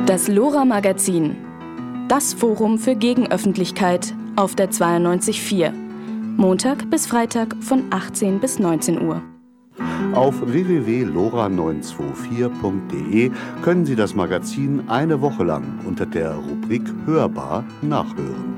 Das LoRa-Magazin. Das Forum für Gegenöffentlichkeit auf der 92.4. Montag bis Freitag von 18 bis 19 Uhr. Auf www.lora924.de können Sie das Magazin eine Woche lang unter der Rubrik Hörbar nachhören.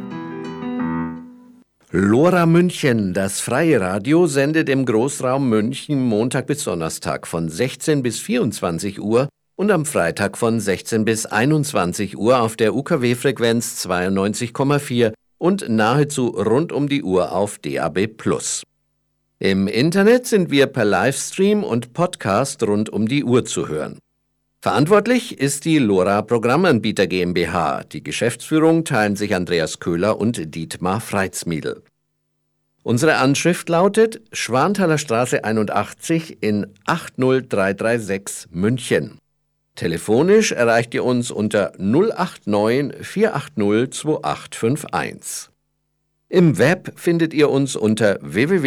LoRa München, das freie Radio, sendet im Großraum München Montag bis Donnerstag von 16 bis 24 Uhr und am Freitag von 16 bis 21 Uhr auf der UKW-Frequenz 92,4 und nahezu rund um die Uhr auf DAB+. Im Internet sind wir per Livestream und Podcast rund um die Uhr zu hören. Verantwortlich ist die LoRa Programmanbieter GmbH. Die Geschäftsführung teilen sich Andreas Köhler und Dietmar Freitsmiedl. Unsere Anschrift lautet Schwanthaler Straße 81 in 80336 München. Telefonisch erreicht ihr uns unter 089 480 2851. Im Web findet ihr uns unter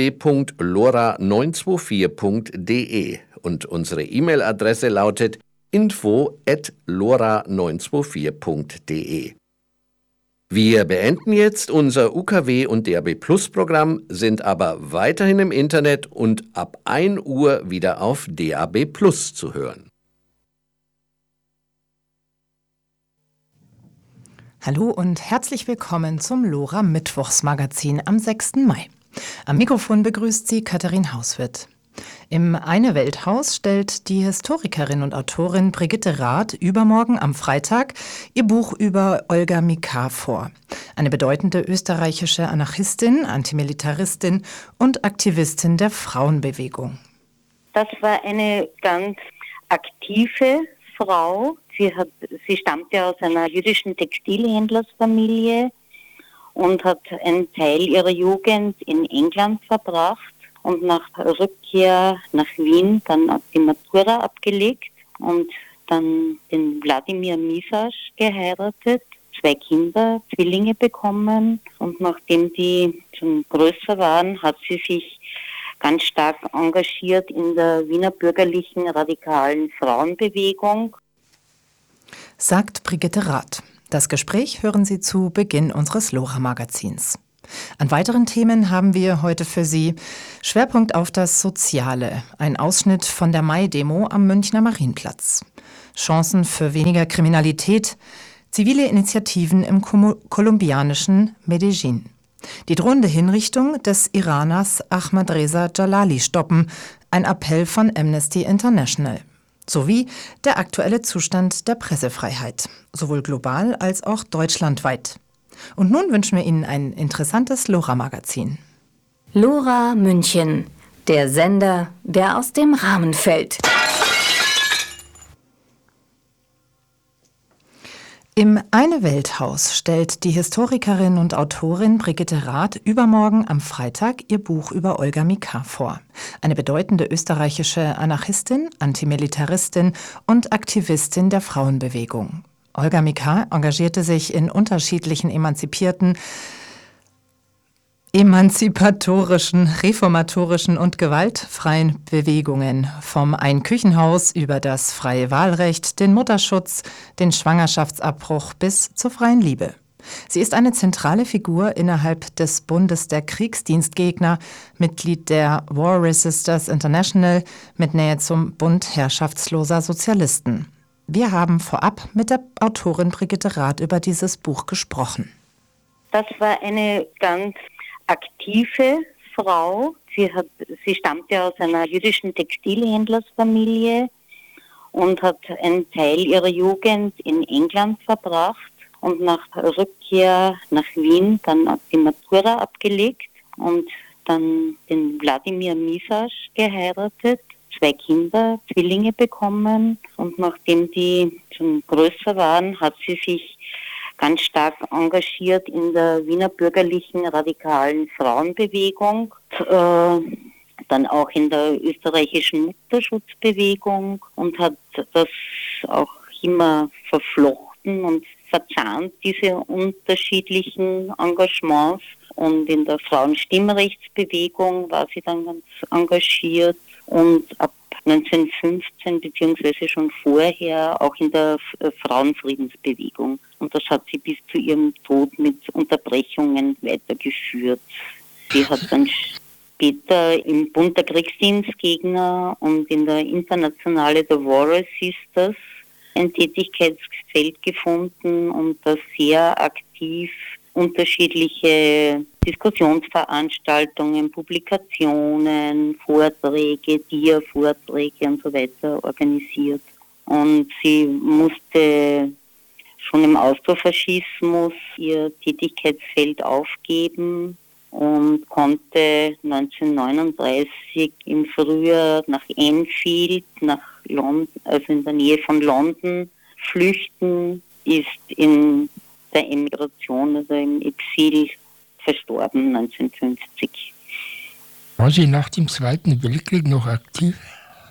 www.lora924.de und unsere E-Mail-Adresse lautet info@lora924.de. Wir beenden jetzt unser UKW und DAB+ Programm, sind aber weiterhin im Internet und ab 1 Uhr wieder auf DAB+ zu hören. Hallo und herzlich willkommen zum LoRa Mittwochsmagazin am 6. Mai. Am Mikrofon begrüßt Sie Katharin Hauswirth. Im Eine-Welt-Haus stellt die Historikerin und Autorin Brigitte Rath übermorgen am Freitag ihr Buch über Olga Mikar vor. Eine bedeutende österreichische Anarchistin, Antimilitaristin und Aktivistin der Frauenbewegung. Das war eine ganz aktive Frau. Sie stammte aus einer jüdischen Textilhändlersfamilie und hat einen Teil ihrer Jugend in England verbracht und nach Rückkehr nach Wien dann die Matura abgelegt und dann den Wladimir Misasch geheiratet, 2 Kinder, Zwillinge bekommen, und nachdem die schon größer waren, hat sie sich ganz stark engagiert in der Wiener bürgerlichen radikalen Frauenbewegung. Sagt Brigitte Rath. Das Gespräch hören Sie zu Beginn unseres LoRa-Magazins. An weiteren Themen haben wir heute für Sie Schwerpunkt auf das Soziale, ein Ausschnitt von der Mai-Demo am Münchner Marienplatz. Chancen für weniger Kriminalität, zivile Initiativen im kolumbianischen Medellin. Die drohende Hinrichtung des Iraners Ahmad Reza Jalali stoppen, ein Appell von Amnesty International. Sowie der aktuelle Zustand der Pressefreiheit, sowohl global als auch deutschlandweit. Und nun wünschen wir Ihnen ein interessantes LoRa-Magazin. LoRa München, der Sender, der aus dem Rahmen fällt. Im Eine-Welt-Haus stellt die Historikerin und Autorin Brigitte Rath übermorgen am Freitag ihr Buch über Olga Mikar vor. Eine bedeutende österreichische Anarchistin, Antimilitaristin und Aktivistin der Frauenbewegung. Olga Mikar engagierte sich in unterschiedlichen emanzipatorischen, reformatorischen und gewaltfreien Bewegungen. Vom Ein-Küchenhaus über das freie Wahlrecht, den Mutterschutz, den Schwangerschaftsabbruch bis zur freien Liebe. Sie ist eine zentrale Figur innerhalb des Bundes der Kriegsdienstgegner, Mitglied der War Resisters International mit Nähe zum Bund herrschaftsloser Sozialisten. Wir haben vorab mit der Autorin Brigitte Rath über dieses Buch gesprochen. Das war eine ganz aktive Frau. Sie stammte aus einer jüdischen Textilhändlersfamilie und hat einen Teil ihrer Jugend in England verbracht und nach Rückkehr nach Wien dann die Matura abgelegt und dann den Wladimir Misasch geheiratet, 2 Kinder, Zwillinge bekommen, und nachdem die schon größer waren, hat sie sich ganz stark engagiert in der Wiener bürgerlichen radikalen Frauenbewegung, dann auch in der österreichischen Mutterschutzbewegung und hat das auch immer verflochten und verzahnt, diese unterschiedlichen Engagements. Und in der Frauenstimmrechtsbewegung war sie dann ganz engagiert. Und ab 1915 beziehungsweise schon vorher auch in der Frauenfriedensbewegung. Und das hat sie bis zu ihrem Tod mit Unterbrechungen weitergeführt. Sie hat dann später im Bund der Kriegsdienstgegner und in der Internationale der Warrior Sisters ein Tätigkeitsfeld gefunden und das sehr aktiv unterschiedliche Diskussionsveranstaltungen, Publikationen, Vorträge, Dia-Vorträge und so weiter organisiert. Und sie musste schon im Austrofaschismus ihr Tätigkeitsfeld aufgeben und konnte 1939 im Frühjahr nach Enfield, nach London, also in der Nähe von London, flüchten, ist in der Emigration, also im Exil, verstorben 1950. War sie nach dem Zweiten Weltkrieg noch aktiv?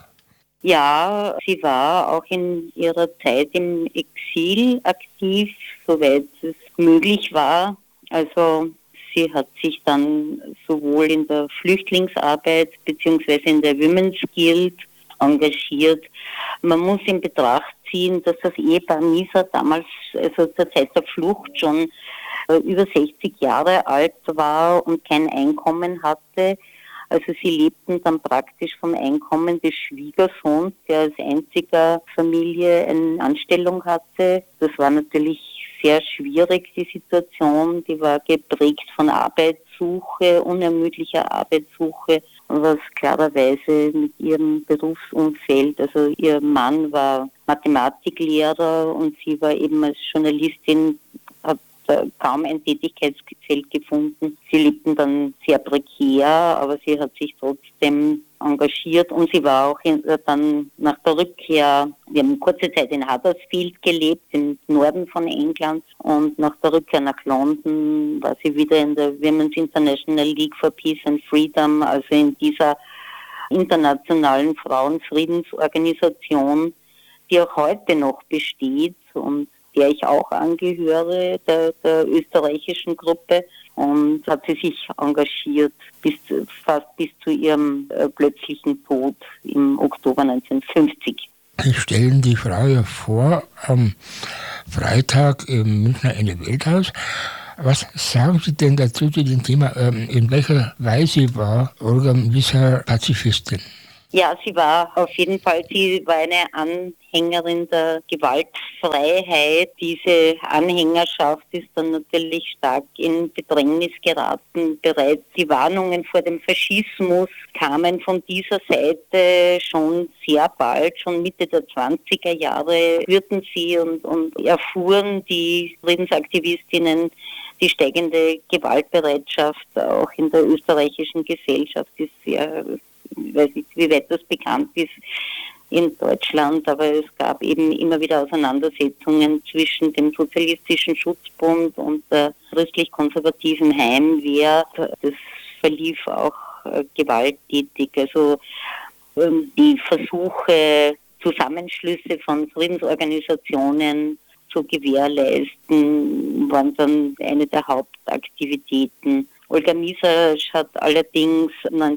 Ja, sie war auch in ihrer Zeit im Exil aktiv, soweit es möglich war. Also sie hat sich dann sowohl in der Flüchtlingsarbeit bzw. in der Women's Guild engagiert. Man muss in Betracht ziehen, dass das Ehepaar Mieser damals, also zur Zeit der Flucht, schon über 60 Jahre alt war und kein Einkommen hatte. Also sie lebten dann praktisch vom Einkommen des Schwiegersohns, der als einziger Familie eine Anstellung hatte. Das war natürlich sehr schwierig, die Situation. Die war geprägt von Arbeitssuche, unermüdlicher Arbeitssuche, was klarerweise mit ihrem Berufsumfeld, also ihr Mann war Mathematiklehrer und sie war eben als Journalistin, hat kaum ein Tätigkeitsfeld gefunden. Sie lebten dann sehr prekär, aber sie hat sich trotzdem engagiert und sie war auch dann nach der Rückkehr, wir haben kurze Zeit in Huddersfield gelebt, im Norden von England, und nach der Rückkehr nach London war sie wieder in der Women's International League for Peace and Freedom, also in dieser internationalen Frauenfriedensorganisation, die auch heute noch besteht und der ich auch angehöre, der österreichischen Gruppe, und hat sie sich engagiert fast bis zu ihrem plötzlichen Tod im Oktober 1950. Sie stellen die Frau vor, am Freitag im Münchner Eine-Welt-Haus. Was sagen Sie denn dazu zu dem Thema? In welcher Weise war Olga Mieser Pazifistin? Ja, sie war auf jeden Fall, sie war eine Anhängerin der Gewaltfreiheit. Diese Anhängerschaft ist dann natürlich stark in Bedrängnis geraten. Bereits die Warnungen vor dem Faschismus kamen von dieser Seite schon sehr bald, schon Mitte der 20er Jahre hörten sie und erfuhren die Friedensaktivistinnen die steigende Gewaltbereitschaft auch in der österreichischen Gesellschaft ist sehr, ich weiß nicht, wie weit das bekannt ist in Deutschland, aber es gab eben immer wieder Auseinandersetzungen zwischen dem Sozialistischen Schutzbund und der christlich-konservativen Heimwehr. Das verlief auch gewalttätig. Also die Versuche, Zusammenschlüsse von Friedensorganisationen zu gewährleisten, waren dann eine der Hauptaktivitäten. Olga Mieser hat allerdings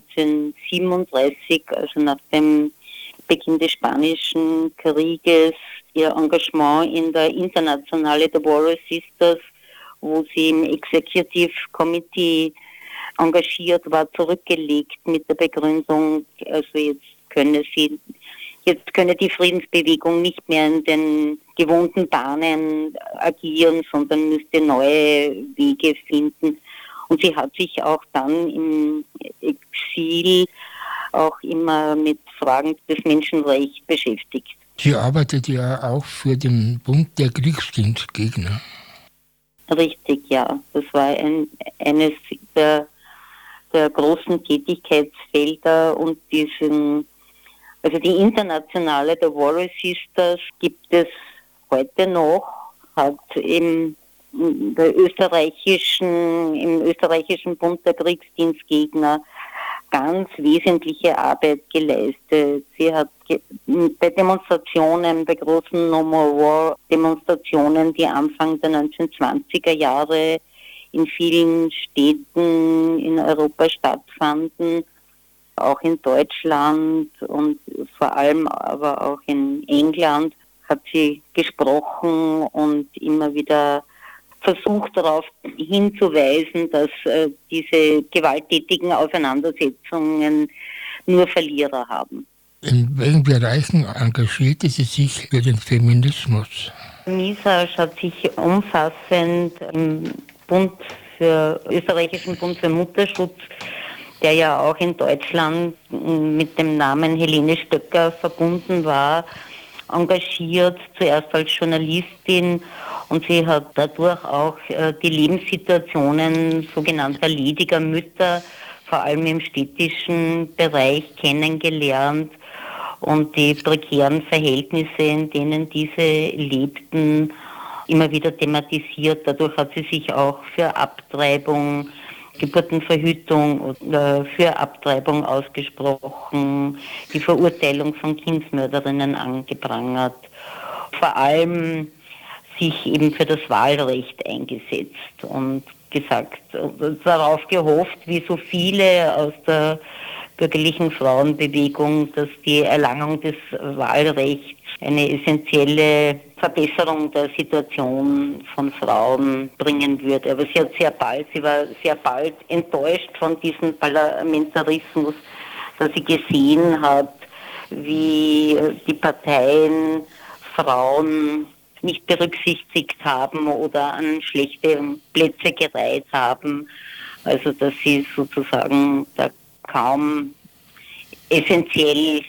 1937, also nach dem Beginn des Spanischen Krieges, ihr Engagement in der Internationale der Warrior Sisters, wo sie im Executive Committee engagiert war, zurückgelegt mit der Begründung, also jetzt könne die Friedensbewegung nicht mehr in den gewohnten Bahnen agieren, sondern müsste neue Wege finden. Und sie hat sich auch dann im Exil auch immer mit Fragen des Menschenrechts beschäftigt. Sie arbeitet ja auch für den Bund der Kriegsdienstgegner. Richtig, ja. Das war eines der großen Tätigkeitsfelder und die Internationale der Warrior Sisters gibt es heute noch, hat im österreichischen Bund der Kriegsdienstgegner ganz wesentliche Arbeit geleistet. Sie hat bei Demonstrationen, bei großen No More War Demonstrationen, die Anfang der 1920er Jahre in vielen Städten in Europa stattfanden, Auch in Deutschland und vor allem aber auch in England hat sie gesprochen und immer wieder versucht darauf hinzuweisen, dass diese gewalttätigen Auseinandersetzungen nur Verlierer haben. In welchen Bereichen engagierte sie sich für den Feminismus? Misasch hat sich umfassend im österreichischen Bund für Mutterschutz, der ja auch in Deutschland mit dem Namen Helene Stöcker verbunden war, engagiert, zuerst als Journalistin, und sie hat dadurch auch die Lebenssituationen sogenannter lediger Mütter, vor allem im städtischen Bereich, kennengelernt und die prekären Verhältnisse, in denen diese lebten, immer wieder thematisiert. Dadurch hat sie sich auch für Abtreibung, Geburtenverhütung oder für Abtreibung ausgesprochen, die Verurteilung von Kindsmörderinnen angeprangert, vor allem sich eben für das Wahlrecht eingesetzt und gesagt, darauf gehofft, wie so viele aus der bürgerlichen Frauenbewegung, dass die Erlangung des Wahlrechts eine essentielle Verbesserung der Situation von Frauen bringen würde. Aber sie war sehr bald enttäuscht von diesem Parlamentarismus, dass sie gesehen hat, wie die Parteien Frauen nicht berücksichtigt haben oder an schlechte Plätze gereiht haben. Also dass sie sozusagen da kaum essentiell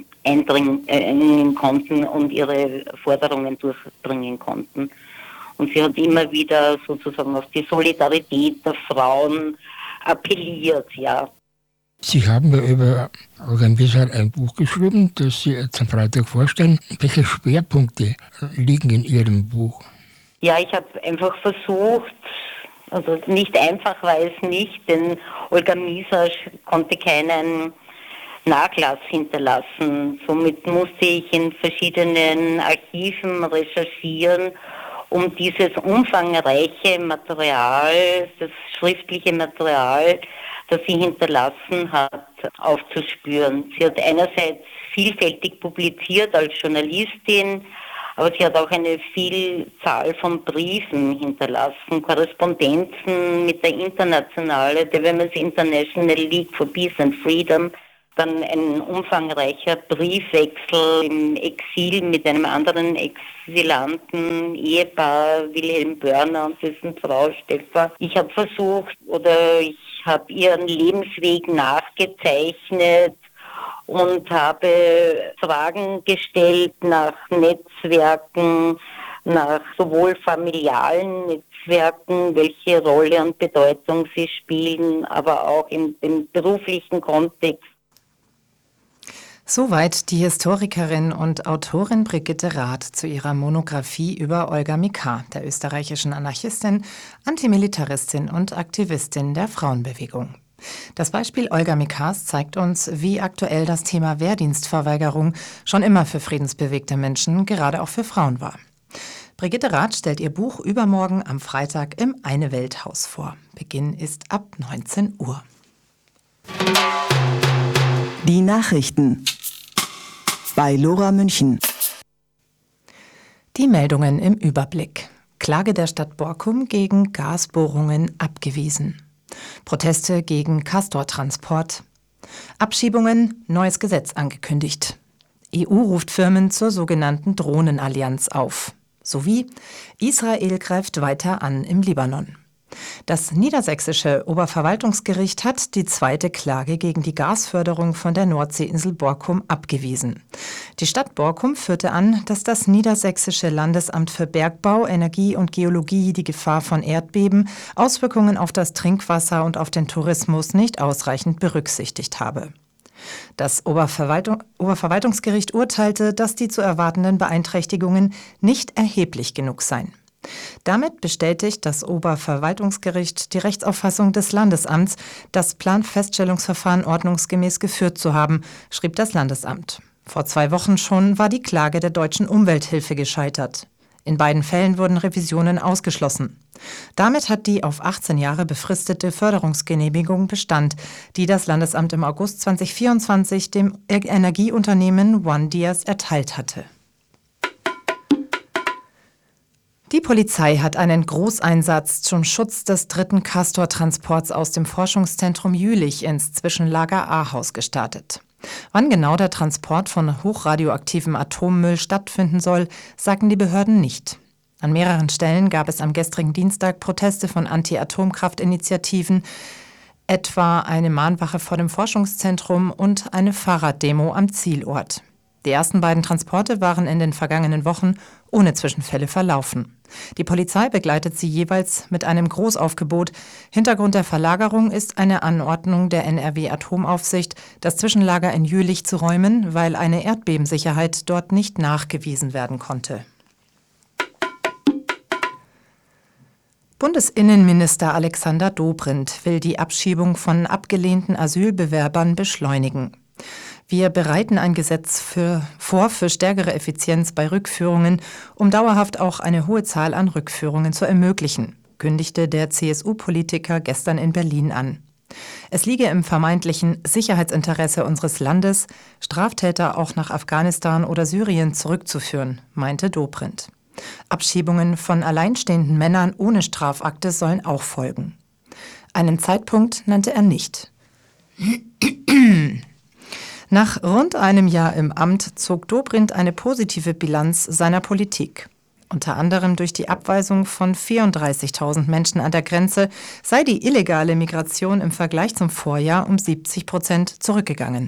eindringen konnten und ihre Forderungen durchbringen konnten. Und sie hat immer wieder sozusagen auf die Solidarität der Frauen appelliert, ja. Sie haben ja über Olga Misasch ein Buch geschrieben, das Sie jetzt am Freitag vorstellen. Welche Schwerpunkte liegen in Ihrem Buch? Ja, ich habe einfach versucht, also nicht einfach war es nicht, denn Olga Misasch konnte keinen Nachlass hinterlassen. Somit musste ich in verschiedenen Archiven recherchieren, um dieses umfangreiche Material, das schriftliche Material, das sie hinterlassen hat, aufzuspüren. Sie hat einerseits vielfältig publiziert als Journalistin, aber sie hat auch eine Vielzahl von Briefen hinterlassen, Korrespondenzen mit der The Women's International League for Peace and Freedom, dann ein umfangreicher Briefwechsel im Exil mit einem anderen exilanten Ehepaar, Wilhelm Börner und dessen Frau Steffa. Ich habe versucht, ich habe ihren Lebensweg nachgezeichnet und habe Fragen gestellt nach Netzwerken, nach sowohl familialen Netzwerken, welche Rolle und Bedeutung sie spielen, aber auch in dem beruflichen Kontext. Soweit die Historikerin und Autorin Brigitte Rath zu ihrer Monographie über Olga Mikar, der österreichischen Anarchistin, Antimilitaristin und Aktivistin der Frauenbewegung. Das Beispiel Olga Mikars zeigt uns, wie aktuell das Thema Wehrdienstverweigerung schon immer für friedensbewegte Menschen, gerade auch für Frauen war. Brigitte Rath stellt ihr Buch übermorgen am Freitag im Eine-Welt-Haus vor. Beginn ist ab 19 Uhr. Die Nachrichten bei Lora München. Die Meldungen im Überblick. Klage der Stadt Borkum gegen Gasbohrungen abgewiesen. Proteste gegen Castortransport. Abschiebungen, neues Gesetz angekündigt. EU ruft Firmen zur sogenannten Drohnenallianz auf. Sowie Israel greift weiter an im Libanon. Das niedersächsische Oberverwaltungsgericht hat die zweite Klage gegen die Gasförderung von der Nordseeinsel Borkum abgewiesen. Die Stadt Borkum führte an, dass das niedersächsische Landesamt für Bergbau, Energie und Geologie die Gefahr von Erdbeben, Auswirkungen auf das Trinkwasser und auf den Tourismus nicht ausreichend berücksichtigt habe. Das Oberverwaltungsgericht urteilte, dass die zu erwartenden Beeinträchtigungen nicht erheblich genug seien. Damit bestätigt das Oberverwaltungsgericht die Rechtsauffassung des Landesamts, das Planfeststellungsverfahren ordnungsgemäß geführt zu haben, schrieb das Landesamt. Vor 2 Wochen schon war die Klage der Deutschen Umwelthilfe gescheitert. In beiden Fällen wurden Revisionen ausgeschlossen. Damit hat die auf 18 Jahre befristete Förderungsgenehmigung Bestand, die das Landesamt im August 2024 dem Energieunternehmen OneDias erteilt hatte. Die Polizei hat einen Großeinsatz zum Schutz des 3. Castor-Transports aus dem Forschungszentrum Jülich ins Zwischenlager Ahaus gestartet. Wann genau der Transport von hochradioaktivem Atommüll stattfinden soll, sagen die Behörden nicht. An mehreren Stellen gab es am gestrigen Dienstag Proteste von Anti-Atomkraft-Initiativen, etwa eine Mahnwache vor dem Forschungszentrum und eine Fahrraddemo am Zielort. Die ersten beiden Transporte waren in den vergangenen Wochen ohne Zwischenfälle verlaufen. Die Polizei begleitet sie jeweils mit einem Großaufgebot. Hintergrund der Verlagerung ist eine Anordnung der NRW-Atomaufsicht, das Zwischenlager in Jülich zu räumen, weil eine Erdbebensicherheit dort nicht nachgewiesen werden konnte. Bundesinnenminister Alexander Dobrindt will die Abschiebung von abgelehnten Asylbewerbern beschleunigen. Wir bereiten ein Gesetz vor für stärkere Effizienz bei Rückführungen, um dauerhaft auch eine hohe Zahl an Rückführungen zu ermöglichen, kündigte der CSU-Politiker gestern in Berlin an. Es liege im vermeintlichen Sicherheitsinteresse unseres Landes, Straftäter auch nach Afghanistan oder Syrien zurückzuführen, meinte Dobrindt. Abschiebungen von alleinstehenden Männern ohne Strafakte sollen auch folgen. Einen Zeitpunkt nannte er nicht. Nach rund einem Jahr im Amt zog Dobrindt eine positive Bilanz seiner Politik. Unter anderem durch die Abweisung von 34.000 Menschen an der Grenze sei die illegale Migration im Vergleich zum Vorjahr um 70% zurückgegangen.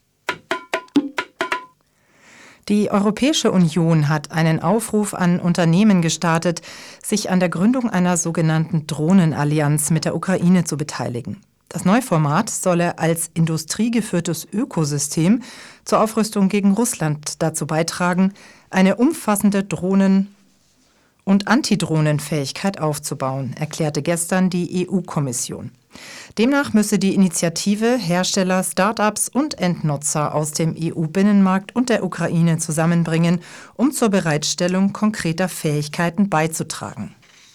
Die Europäische Union hat einen Aufruf an Unternehmen gestartet, sich an der Gründung einer sogenannten Drohnenallianz mit der Ukraine zu beteiligen. Das neue Format solle als industriegeführtes Ökosystem zur Aufrüstung gegen Russland dazu beitragen, eine umfassende Drohnen- und Antidrohnenfähigkeit aufzubauen, erklärte gestern die EU-Kommission. Demnach müsse die Initiative Hersteller, Start-ups und Endnutzer aus dem EU-Binnenmarkt und der Ukraine zusammenbringen, um zur Bereitstellung konkreter Fähigkeiten beizutragen.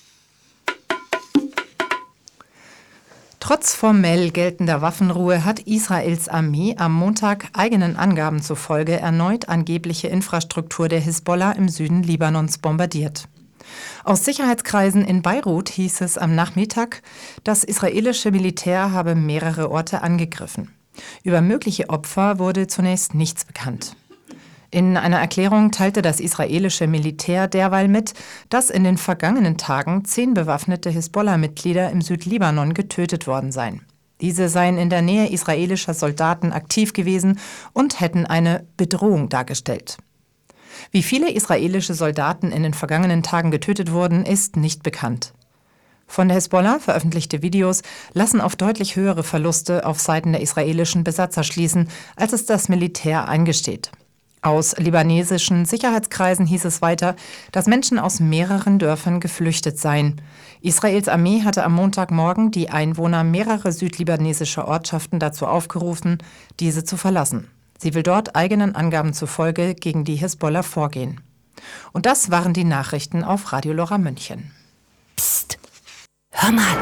Trotz formell geltender Waffenruhe hat Israels Armee am Montag eigenen Angaben zufolge erneut angebliche Infrastruktur der Hisbollah im Süden Libanons bombardiert. Aus Sicherheitskreisen in Beirut hieß es am Nachmittag, das israelische Militär habe mehrere Orte angegriffen. Über mögliche Opfer wurde zunächst nichts bekannt. In einer Erklärung teilte das israelische Militär derweil mit, dass in den vergangenen Tagen 10 bewaffnete Hisbollah-Mitglieder im Südlibanon getötet worden seien. Diese seien in der Nähe israelischer Soldaten aktiv gewesen und hätten eine Bedrohung dargestellt. Wie viele israelische Soldaten in den vergangenen Tagen getötet wurden, ist nicht bekannt. Von der Hisbollah veröffentlichte Videos lassen auf deutlich höhere Verluste auf Seiten der israelischen Besatzer schließen, als es das Militär eingesteht. Aus libanesischen Sicherheitskreisen hieß es weiter, dass Menschen aus mehreren Dörfern geflüchtet seien. Israels Armee hatte am Montagmorgen die Einwohner mehrerer südlibanesischer Ortschaften dazu aufgerufen, diese zu verlassen. Sie will dort eigenen Angaben zufolge gegen die Hisbollah vorgehen. Und das waren die Nachrichten auf Radio Lora München. Psst, hör mal.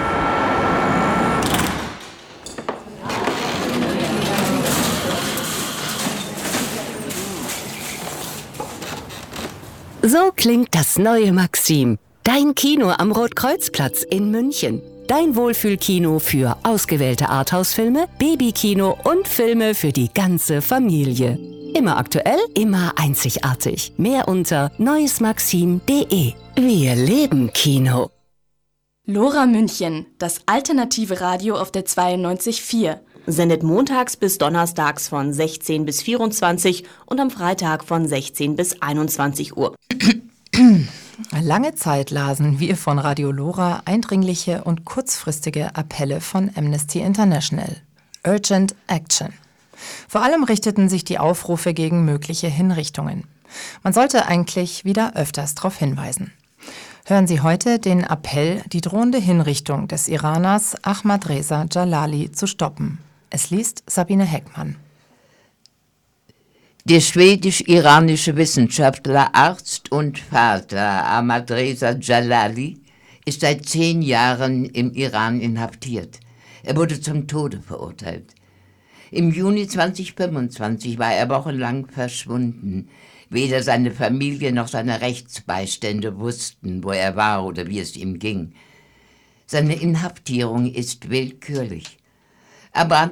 So klingt das neue Maxim. Dein Kino am Rotkreuzplatz in München. Dein Wohlfühlkino für ausgewählte Arthouse-Filme, Babykino und Filme für die ganze Familie. Immer aktuell, immer einzigartig. Mehr unter neuesmaxim.de. Wir leben Kino. Lora München, das alternative Radio auf der 92.4. Sendet montags bis donnerstags von 16 bis 24 und am Freitag von 16 bis 21 Uhr. Lange Zeit lasen wir von Radio Lora eindringliche und kurzfristige Appelle von Amnesty International. Urgent Action. Vor allem richteten sich die Aufrufe gegen mögliche Hinrichtungen. Man sollte eigentlich wieder öfters darauf hinweisen. Hören Sie heute den Appell, die drohende Hinrichtung des Iraners Ahmad Reza Jalali zu stoppen. Es liest Sabine Heckmann. Der schwedisch-iranische Wissenschaftler, Arzt und Vater Ahmadreza Jalali ist seit 10 Jahren im Iran inhaftiert. Er wurde zum Tode verurteilt. Im Juni 2025 war er wochenlang verschwunden. Weder seine Familie noch seine Rechtsbeistände wussten, wo er war oder wie es ihm ging. Seine Inhaftierung ist willkürlich. Aber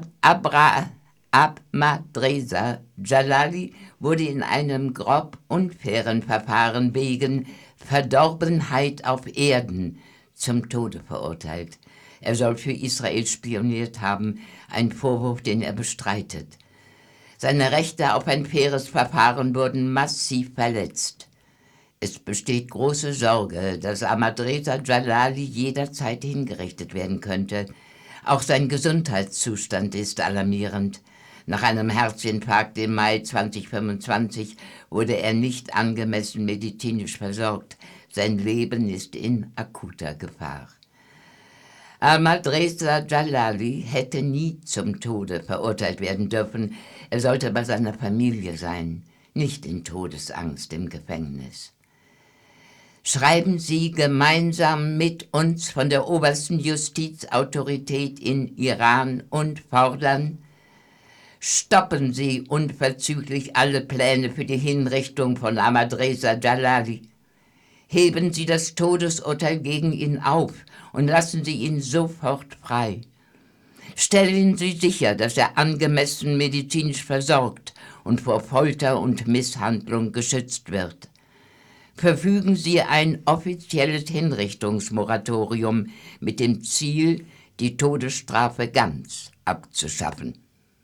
Ahmadreza Jalali wurde in einem grob unfairen Verfahren wegen Verdorbenheit auf Erden zum Tode verurteilt. Er soll für Israel spioniert haben, ein Vorwurf, den er bestreitet. Seine Rechte auf ein faires Verfahren wurden massiv verletzt. Es besteht große Sorge, dass Ahmadreza Jalali jederzeit hingerichtet werden könnte. Auch sein Gesundheitszustand ist alarmierend. Nach einem Herzinfarkt im Mai 2025 wurde er nicht angemessen medizinisch versorgt. Sein Leben ist in akuter Gefahr. Ahmadreza Jalali hätte nie zum Tode verurteilt werden dürfen. Er sollte bei seiner Familie sein, nicht in Todesangst im Gefängnis. Schreiben Sie gemeinsam mit uns von der obersten Justizautorität in Iran und fordern: Stoppen Sie unverzüglich alle Pläne für die Hinrichtung von Ahmadreza Jalali. Heben Sie das Todesurteil gegen ihn auf und lassen Sie ihn sofort frei. Stellen Sie sicher, dass er angemessen medizinisch versorgt und vor Folter und Misshandlung geschützt wird. Verfügen Sie ein offizielles Hinrichtungsmoratorium mit dem Ziel, die Todesstrafe ganz abzuschaffen.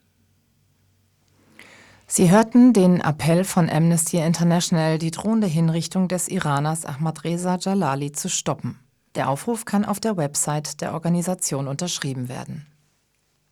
Sie hörten den Appell von Amnesty International, die drohende Hinrichtung des Iraners Ahmadreza Jalali zu stoppen. Der Aufruf kann auf der Website der Organisation unterschrieben werden.